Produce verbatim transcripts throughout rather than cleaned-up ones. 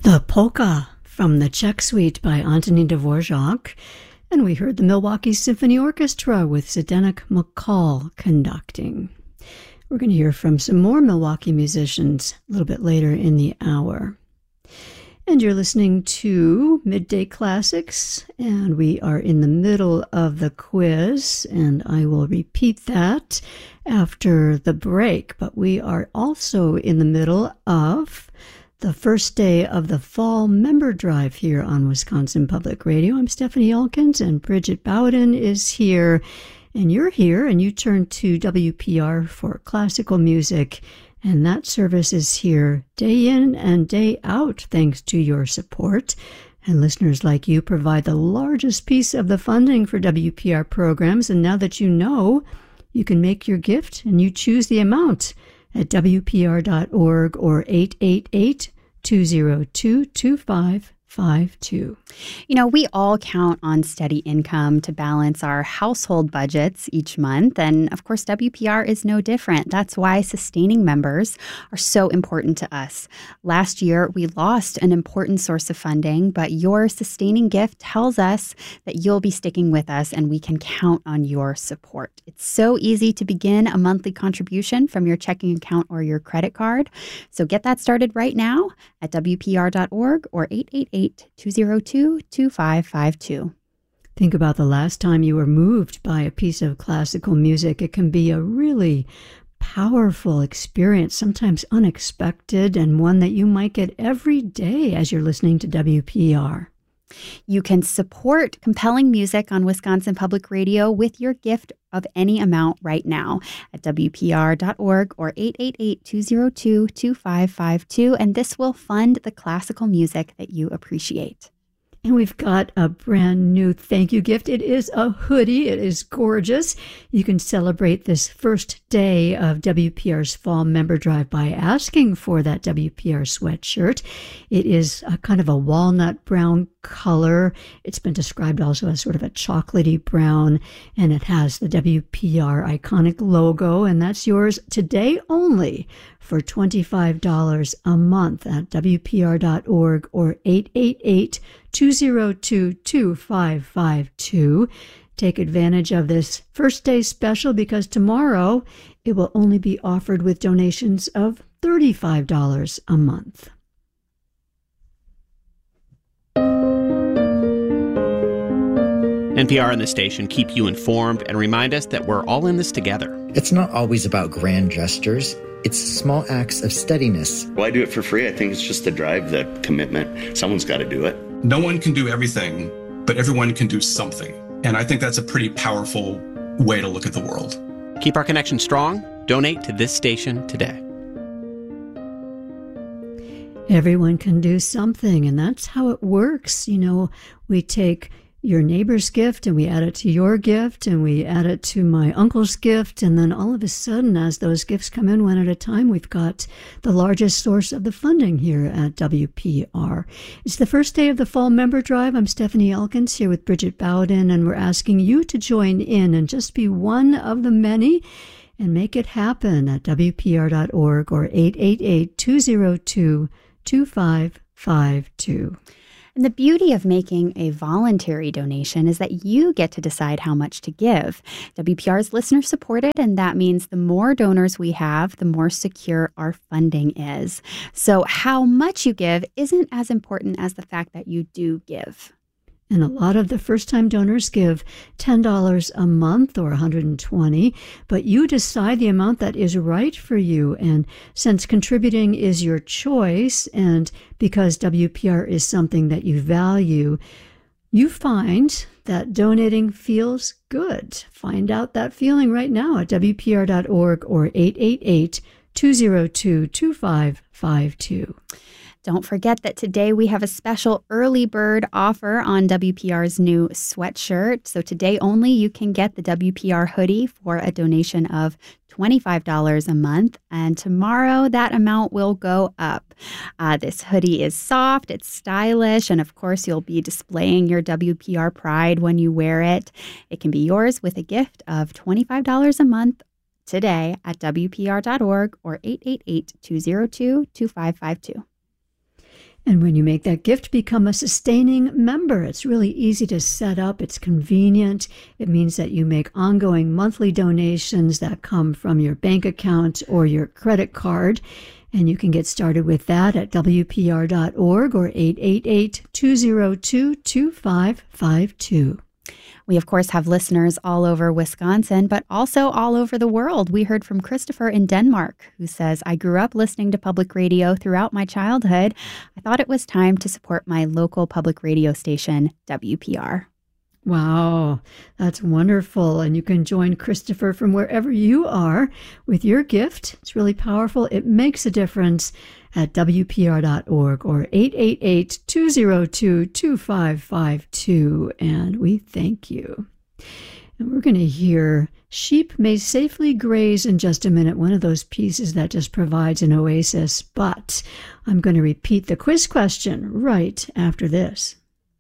The Polka from the Czech Suite by Antonín Dvorak, and we heard the Milwaukee Symphony Orchestra with Zdeněk McCall conducting. We're going to hear from some more Milwaukee musicians a little bit later in the hour. And you're listening to Midday Classics, and we are in the middle of the quiz, and I will repeat that after the break. But we are also in the middle of the first day of the fall member drive here on Wisconsin Public Radio. I'm Stephanie Elkins, and Bridget Bowden is here, and you're here, and you turn to W P R for classical music. And that service is here day in and day out, thanks to your support. And listeners like you provide the largest piece of the funding for W P R programs. And now that you know, you can make your gift and you choose the amount at W P R dot org or eight eight eight, two zero two, two five five two. You know, we all count on steady income to balance our household budgets each month. And of course, W P R is no different. That's why sustaining members are so important to us. Last year, we lost an important source of funding, but your sustaining gift tells us that you'll be sticking with us and we can count on your support. It's so easy to begin a monthly contribution from your checking account or your credit card. So get that started right now at W P R dot org or eight eight eight, two zero two, two five five two. Think about the last time you were moved by a piece of classical music. It can be a really powerful experience, sometimes unexpected, and one that you might get every day as you're listening to W P R. You can support compelling music on Wisconsin Public Radio with your gift of any amount right now at W P R dot org or eight eight eight, two zero two, two five five two, and this will fund the classical music that you appreciate. And we've got a brand new thank you gift. It is a hoodie. It is gorgeous. You can celebrate this first day of W P R's Fall Member Drive by asking for that W P R sweatshirt. It is a kind of a walnut brown color. It's been described also as sort of a chocolatey brown, and it has the W P R iconic logo, and that's yours today only for twenty-five dollars a month at W P R dot org or eight eight eight, two zero two, two five five two. Take advantage of this first day special because tomorrow it will only be offered with donations of thirty-five dollars a month. N P R and the station keep you informed and remind us that we're all in this together. It's not always about grand gestures. It's small acts of steadiness. Well, I do it for free. I think it's just the drive, the commitment. Someone's got to do it. No one can do everything, but everyone can do something. And I think that's a pretty powerful way to look at the world. Keep our connection strong. Donate to this station today. Everyone can do something, and that's how it works. You know, we take your neighbor's gift and we add it to your gift and we add it to my uncle's gift, and then all of a sudden, as those gifts come in one at a time, we've got the largest source of the funding here at W P R. It's the first day of the Fall Member Drive. I'm Stephanie Elkins here with Bridget Bowden, and we're asking you to join in and just be one of the many and make it happen at W P R dot org or eight eight eight, two zero two, two five five two. And the beauty of making a voluntary donation is that you get to decide how much to give. W P R is listener supported, and that means the more donors we have, the more secure our funding is. So how much you give isn't as important as the fact that you do give. And a lot of the first-time donors give ten dollars a month or one hundred twenty dollars, but you decide the amount that is right for you. And since contributing is your choice, and because W P R is something that you value, you find that donating feels good. Find out that feeling right now at W P R dot org or eight eight eight, two zero two, two five five two. Don't forget that today we have a special early bird offer on W P R's new sweatshirt. So today only you can get the W P R hoodie for a donation of twenty-five dollars a month. And tomorrow that amount will go up. Uh, this hoodie is soft, it's stylish, and of course you'll be displaying your W P R pride when you wear it. It can be yours with a gift of twenty-five dollars a month today at W P R dot org or eight eight eight, two zero two, two five five two. And when you make that gift, become a sustaining member. It's really easy to set up. It's convenient. It means that you make ongoing monthly donations that come from your bank account or your credit card. And you can get started with that at W P R dot org or eight eight eight, two zero two, two five five two. We, of course, have listeners all over Wisconsin, but also all over the world. We heard from Christopher in Denmark, who says, I grew up listening to public radio throughout my childhood. I thought it was time to support my local public radio station, W P R. Wow, that's wonderful. And you can join Christopher from wherever you are with your gift. It's really powerful. It makes a difference at W P R dot org or eight eight eight, two zero two, two five five two. And we thank you. And we're going to hear Sheep May Safely Graze in just a minute, one of those pieces that just provides an oasis. But I'm going to repeat the quiz question right after this.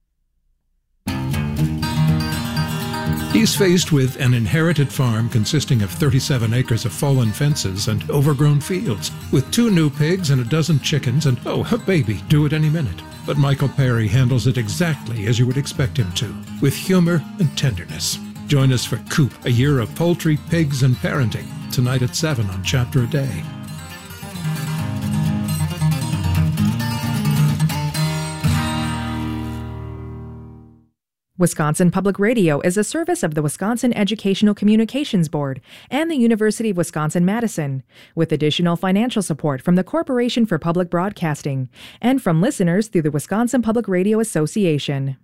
He's faced with an inherited farm consisting of thirty-seven acres of fallen fences and overgrown fields, with two new pigs and a dozen chickens and, oh, a baby due at any minute. But Michael Perry handles it exactly as you would expect him to, with humor and tenderness. Join us for Coop, a year of poultry, pigs, and parenting, tonight at seven on Chapter a Day. Wisconsin Public Radio is a service of the Wisconsin Educational Communications Board and the University of Wisconsin-Madison, with additional financial support from the Corporation for Public Broadcasting and from listeners through the Wisconsin Public Radio Association.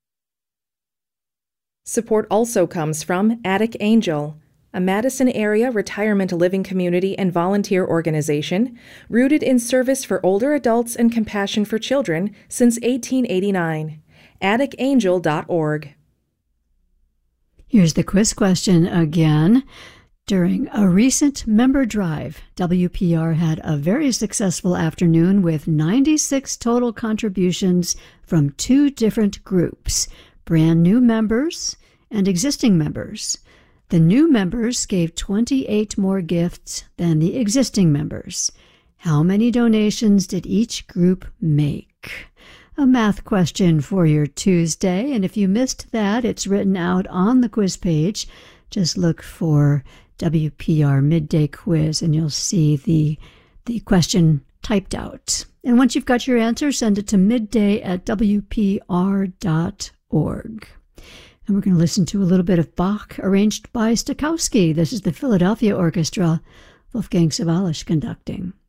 Support also comes from Attic Angel, a Madison area retirement living community and volunteer organization rooted in service for older adults and compassion for children since eighteen eighty-nine. attic angel dot org. Here's the quiz question again. During a recent member drive, W P R had a very successful afternoon with ninety-six total contributions from two different groups, brand new members and existing members. The new members gave twenty-eight more gifts than the existing members. How many donations did each group make? A math question for your Tuesday, and if you missed that, it's written out on the quiz page. Just look for W P R Midday Quiz, and you'll see the, the question typed out. And once you've got your answer, send it to midday at W P R dot org. And we're going to listen to a little bit of Bach, arranged by Stokowski. This is the Philadelphia Orchestra, Wolfgang Sawallisch conducting.